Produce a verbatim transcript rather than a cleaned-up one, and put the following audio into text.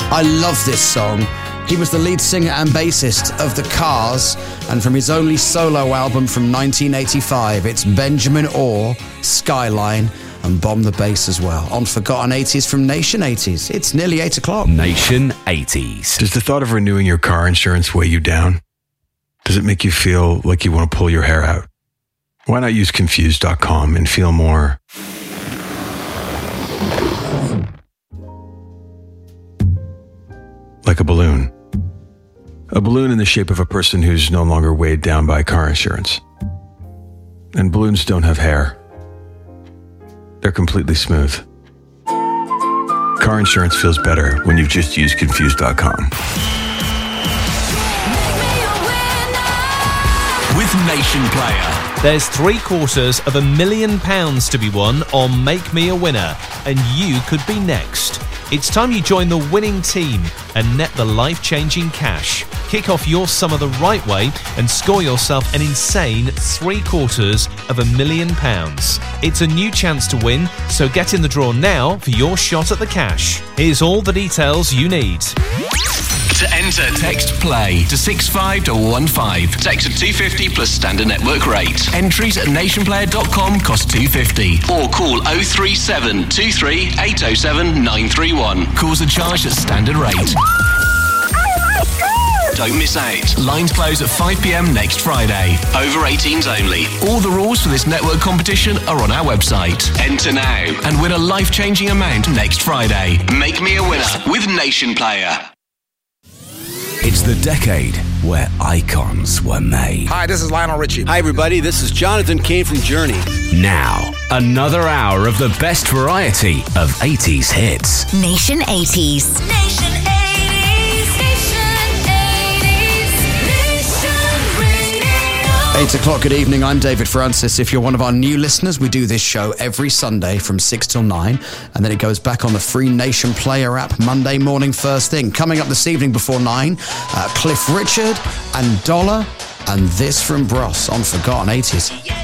I love this song. He was the lead singer and bassist of The Cars, and from his only solo album from nineteen eighty-five, it's Benjamin Orr, Skyline, and Bomb the Bass as well. On Forgotten eighties from Nation eighties. It's nearly eight o'clock. Nation eighties. Does the thought of renewing your car insurance weigh you down? Does it make you feel like you want to pull your hair out? Why not use Confused dot com and feel more like a balloon? A balloon in the shape of a person who's no longer weighed down by car insurance. And balloons don't have hair. They're completely smooth. Car insurance feels better when you just use Confused dot com. With Nation Player. There's three quarters of a million pounds to be won on Make Me a Winner, and you could be next. It's time you join the winning team and net the life-changing cash. Kick off your summer the right way and score yourself an insane three quarters of a million pounds. It's a new chance to win, so get in the draw now for your shot at the cash. Here's all the details you need. To enter, text PLAY to six five one five. Text at two fifty plus standard network rate. Entries at nation player dot com cost two fifty. Or call oh three seven two three eight oh seven nine three one. Calls are charged at standard rate. Don't miss out. Lines close at five p.m. next Friday. Over eighteens only. All the rules for this network competition are on our website. Enter now and win a life-changing amount next Friday. Make me a winner with Nation Player. It's the decade where icons were made. Hi, this is Lionel Richie. Hi, everybody. This is Jonathan Cain from Journey. Now, another hour of the best variety of eighties hits. Nation eighties. Nation eighties. Nation eighties. Nation Radio. Eight o'clock, good evening. I'm David Francis. If you're one of our new listeners, we do this show every Sunday from six till nine, and then it goes back on the free Nation Player app Monday morning first thing. Coming up this evening before nine, uh, Cliff Richard and Dollar, and this from Bros on Forgotten eighties.